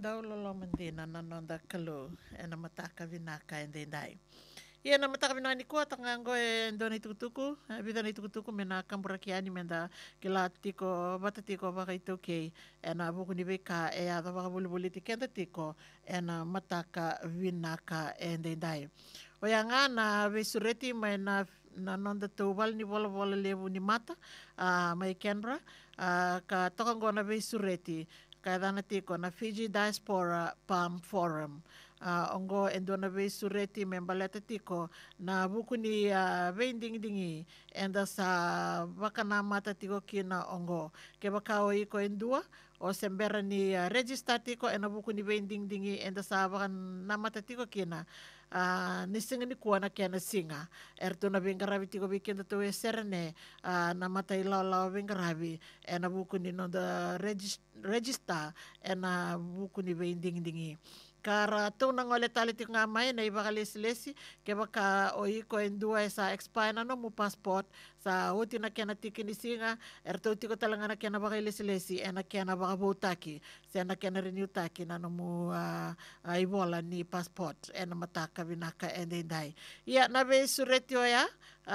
daw lolomandina nanonda kalu ena mataka vinaka endendai. Ia na mataka vinaka ni kua tangango e ndoni tukutuku, vida ni tukutuku mena kamburakiani menda kila tiko vata tiko vaka itokei ena buku ni beka e ada vaka buli tikenda tiko ena mataka vinaka endendai. O ia ngā na vesureti mai na nonda tau wale ni wala levu ni mata mai Canberra ka tokango na vesureti ka dana tiko na Fiji Diaspora Palm Forum. Ongo endona vesureti membaleta tiko na buku ni veinding-dingi enda sa wakana mata tiko kina ongo. Ke wakao iko endua o sembera ni register tiko ena buku ni veinding-dingi enda sa wakana mata tiko kina ni singa ni kuana kena singa erto na vengaravi tiko vikenda to e serene na mata ilau vengaravi ena buku ni nonda register ena buku ni veinding-dingi kara tau na ngole tali tiko ngā mai na iwa lesi ke waka o iko endua e sa expire na no mu passport sa uti na kena tiki ni singa erto tiko talanga na kena waka lesi ena kena waka voutaki se na kena renew taki na no mu iwola ni passport ena mataka vinaka endendai ia na ve sureti o ya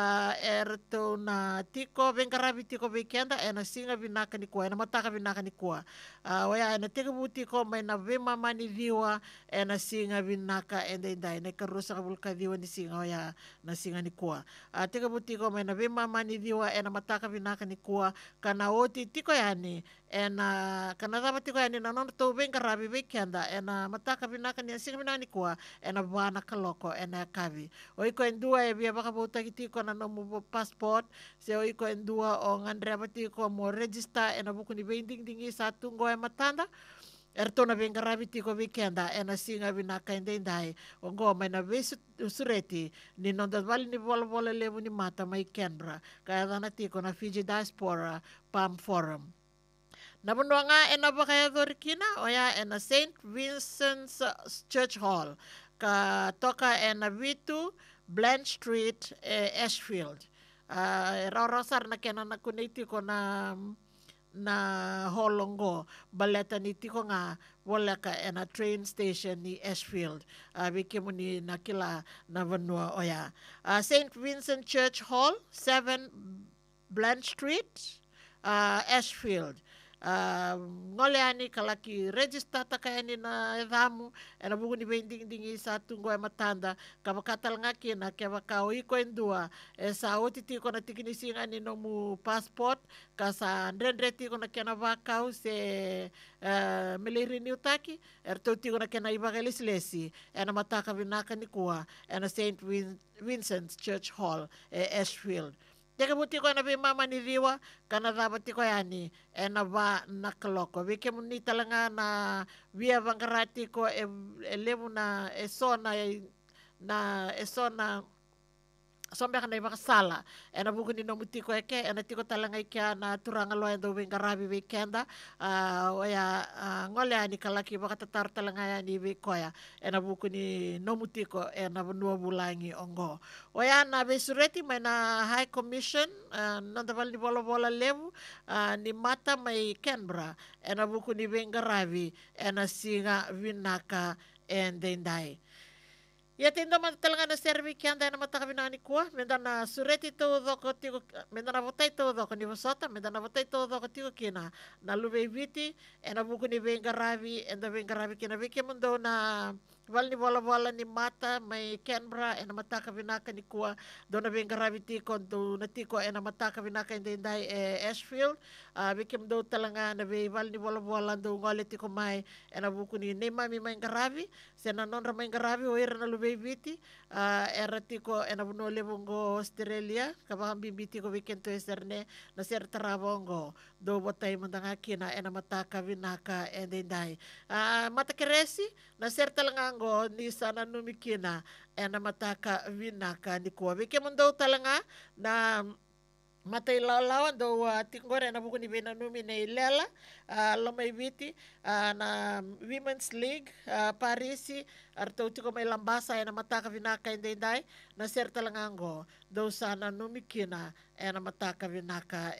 erto na tiko vengaravi tiko vikenda ena singa vinaka ni kua ena mataka vinaka ni kua o ya ena tiko tiko mai na ve mamani viwa ena singa vinaka endendai ne karusa ka vulka viwa ni singa o ya na singa ni kua tiko tiko mai na ve mamani viwa ena mataka vinaka ni kua kana oti tiko yani ena kana dava tiko yani na nono tau vengaravi vikenda ena mataka vinaka ni singa vinaka ni kua ena wana kaloko ena kavi o iko endua e via waka voutaki tiko na nomu passport se o iko endua o ngandrea tiko mo register ena buku ni veinding-dingi sa tungo e matanda ertona vengaravi tiko vikenda ena singa vinaka endendai o ngo mai na sureti ni nonda vali ni vola levu ni mata mai Canberra kaya dana tiko na Fiji Diaspora Palm Forum na nga ena bakaya dorikina o ya ena St. Vincent's Church Hall ka toka ena vitu Blanche Street Ashfield rarasar na kena na kuniti ko na holongo baleta ni tiko nga wala ka ena train station ni Ashfield biki mo ni nakila na vanua oya St. Vincent Church Hall 7 Blanche Street Ashfield ngole ani kalaki register takayani na edamu ena buku ni veinding-dingi sa tungo e matanda kabakatal nga kina ke wakao iko endua sa oti tiko na tiki ni singa ni nomu passport ka sa ndrendre tiko na kena wakao se meliri taki erto tiko na kena iwa lesi ena mataka vinaka ni kua ena St. Vincent's Church Hall Ashfield teka buti ko na mama ni riwa kana dapat ko yani ena ba nakaloko wike muni talanga na via vangarati ko levu na esona sombe kana iba sala ena buku ni nomu tiko eke ena tiko talanga ikia na turanga loa endo vengaravi vikenda o ya ngole ani kalaki baka tatar talanga ya ni vikoya ena buku ni nomu tiko ena vanua bulangi ongo o ya na vesureti mai na High Commission nanda vali bola levu ni mata mai Canberra ena buku ni vengaravi ena singa vinaka endendai ia tendo man talanga na servi ki anda na mataka vinani kua menda na sureti to doko tiko menda na votai to doko ni vasota menda na votai to doko tiko kina na luve viti ena buku ni vengaravi enda vengaravi kina vike mundo na val ni vola ni mata mai Canberra ena mataka vinaka ni kua dona vengaravi tiko do na tiko ena mataka vinaka endai Ashfield vike mundo talanga na ve val ni vola do ngole tiko mai ena buku ni nema mi mai garavi sena nonra mai garavi o era na luve viti era tiko ena vuno levongo Australia kabambi tiko weekend to eserne na ser taravongo do botai mandanga kina ena mataka vinaka endendai mata keresi na ser talangango ni sana numikina ena mataka vinaka ni ko weke mundo talanga na matay lalawan do tingore na buku ni bena numi na ilela lomay viti na Women's League Parisi arto tiko may lambasa na mataka vinaka inday na ser talangango do sana numi kina na mataka vinaka